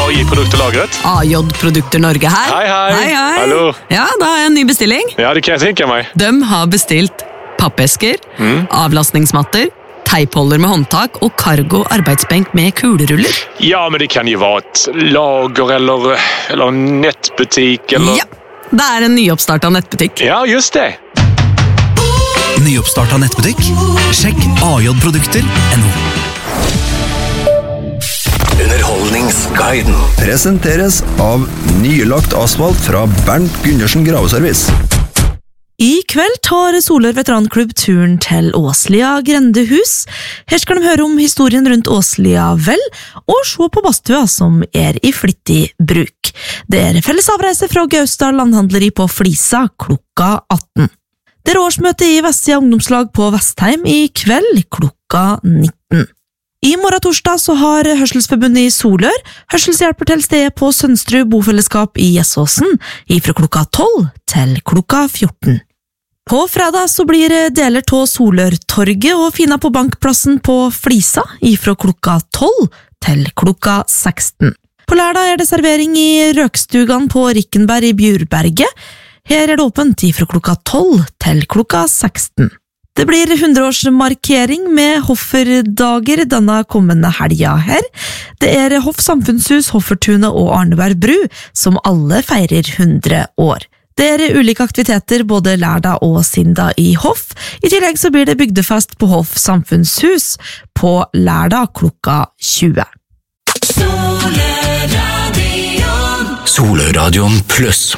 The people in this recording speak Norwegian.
AI-produkter lagret. AJ-produkter Norge her. Hei. Hallo. Ja, da har jeg en ny bestilling. Ja, det kan jeg tenke meg. De har bestilt pappesker, avlastningsmatter, teipholder med håndtak og cargo arbeidsbenk med kuleruller. Ja, men det kan jo være et lager eller nettbutikk eller... Ja, det er en nyoppstartet nettbutikk. Ja, just det. Nyoppstartet nettbutikk? Sjekk AJ-produkter.no. Underholdningsguiden presenteres av nylagt asfalt fra Bernt Gundersen Graveservice. I kveld tar Solør veteranklubb turen til Åslia Grendehus. Her skal de høre om historien rundt Åslia vel, og se på badstua som er i flittig bruk. Det er felles avreise fra Gausdal landhandleri på Flisa klokka 18. Det er årsmøte i Vestsida ungdomslag på Vestheim i kveld klokka 19. I morgen torsdag så har Hørselsforbundet i Solør hørselshjelper til stedet på Sønsterud bofellesskap i Gjesåsen fra klokka 12 til klokka 14. På fredag så blir deler av Solørtorget og fina på bankplassen på Flisa fra klokka 12 til klokka 16. På lørdag er det servering i Røkstugan på Rikkenberg i Bjurberget. Her er det åpent fra klokka 12 til klokka 16. Det blir 100-årsmarkering med Hofferdager denne kommende helga her. Det er Hoff Samfunnshus, Hoffertunet og Arneberg bru som alle feirer 100 år. Det er ulike aktiviteter både lørdag og søndag i Hoff. I tillegg så blir det bygdefest på Hoff Samfunnshus på lørdag klokka 20. Solørradion pluss.